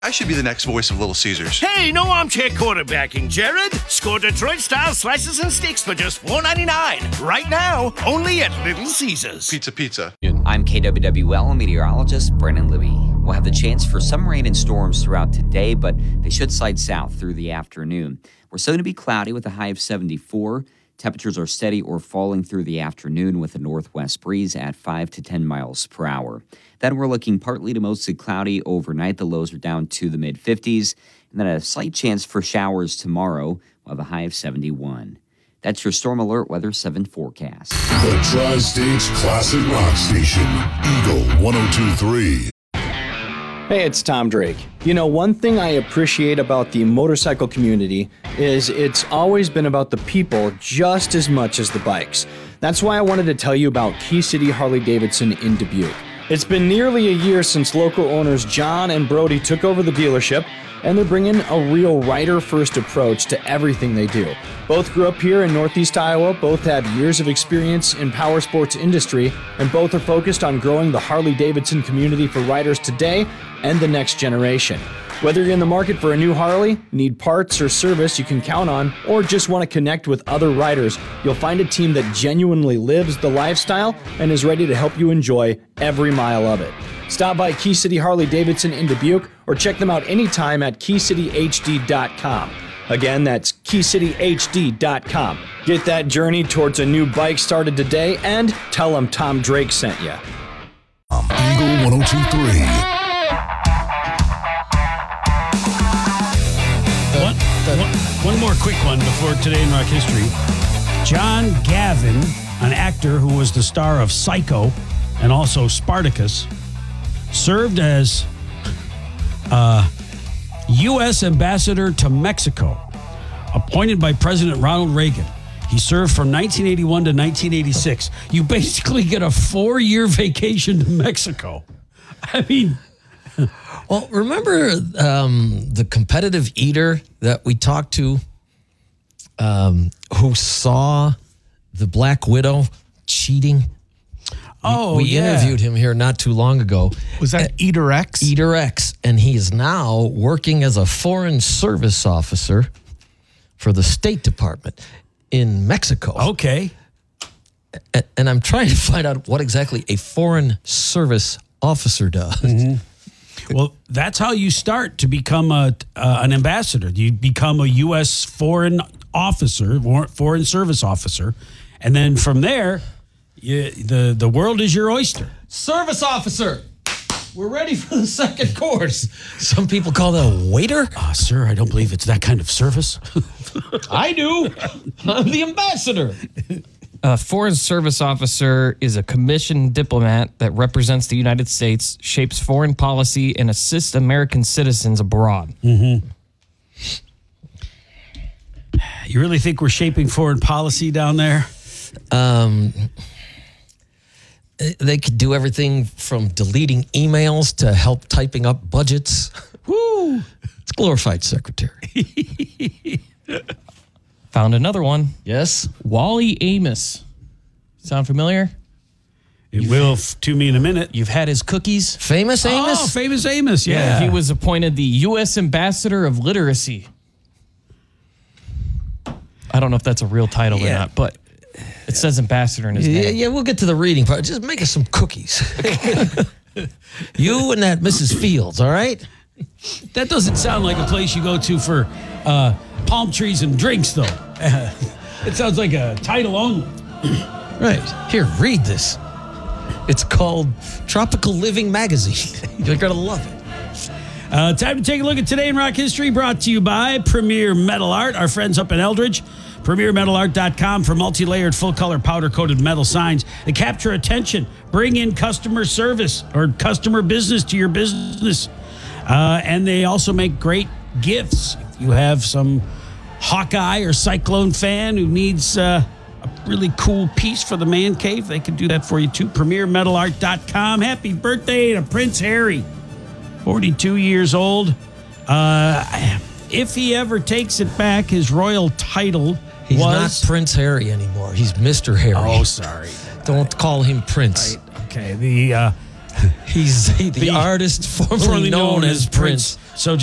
I should be the next voice of Little Caesars. Hey, no armchair quarterbacking, Jared. Score Detroit-style slices and sticks for just $4.99. Right now, only at Little Caesars. Pizza. I'm KWWL meteorologist Brennan Libby. We'll have the chance for some rain and storms throughout today, but they should slide south through the afternoon. We're still going to be cloudy with a high of 74. Temperatures are steady or falling through the afternoon with a northwest breeze at 5 to 10 miles per hour. Then we're looking partly to mostly cloudy overnight. The lows are down to the mid-50s. And then a slight chance for showers tomorrow. We'll have a high of 71. That's your Storm Alert Weather 7 forecast. The Tri-State's classic rock station, Eagle 102.3. Hey, it's Tom Drake. You know, one thing I appreciate about the motorcycle community is it's always been about the people just as much as the bikes. That's why I wanted to tell you about Key City Harley-Davidson in Dubuque. It's been nearly a year since local owners John and Brody took over the dealership, and they're bringing a real rider-first approach to everything they do. Both grew up here in Northeast Iowa, both have years of experience in power sports industry, and both are focused on growing the Harley-Davidson community for riders today and the next generation. Whether you're in the market for a new Harley, need parts or service you can count on, or just want to connect with other riders, you'll find a team that genuinely lives the lifestyle and is ready to help you enjoy every mile of it. Stop by Key City Harley-Davidson in Dubuque or check them out anytime at keycityhd.com. Again, that's keycityhd.com. Get that journey towards a new bike started today and tell them Tom Drake sent you. Eagle 102.3. One more quick one before Today in Rock History. John Gavin, an actor who was the star of Psycho and also Spartacus, served as U.S. ambassador to Mexico, appointed by President Ronald Reagan. He served from 1981 to 1986. You basically get a 4-year vacation to Mexico. I mean... Well, remember the competitive eater that we talked to who saw the Black Widow cheating? We interviewed him here not too long ago. Was that Eater X? Eater X. And he is now working as a foreign service officer for the State Department in Mexico. Okay. And I'm trying to find out what exactly a foreign service officer does. Mm-hmm. Well, that's how you start to become an ambassador. You become a U.S. foreign officer, foreign service officer, and then from there, the world is your oyster. Service officer. We're ready for the second course. Some people call that a waiter. Sir, I don't believe it's that kind of service. I do. I'm the ambassador. A foreign service officer is a commissioned diplomat that represents the United States, shapes foreign policy, and assists American citizens abroad. Mm-hmm. You really think we're shaping foreign policy down there? They could do everything from deleting emails to help typing up budgets. Woo! It's glorified secretary. Found another one. Yes? Wally Amos. Sound familiar? It will to me in a minute. You've had his cookies? Famous Amos? Oh, Famous Amos, yeah. He was appointed the U.S. Ambassador of Literacy. I don't know if that's a real title or not, but it says ambassador in his name. Yeah, we'll get to the reading part. Just make us some cookies. You and that Mrs. Fields, all right? That doesn't sound like a place you go to for palm trees and drinks, though. It sounds like a title only. Right. Here, read this. It's called Tropical Living Magazine. You're going to love it. Time to take a look at Today in Rock History, brought to you by Premier Metal Art, our friends up in Eldridge. PremierMetalArt.com for multi-layered, full-color, powder-coated metal signs that capture attention, bring in customer service or customer business to your business. And they also make great gifts. If you have some Hawkeye or Cyclone fan who needs a really cool piece for the man cave, they can do that for you too. PremierMetalArt.com. Happy birthday to Prince Harry, 42 years old. If he ever takes it back, his royal title He's not Prince Harry anymore. He's Mr. Harry. Oh, sorry. Don't call him Prince. Right. Okay. He's the artist formerly known as Prince. So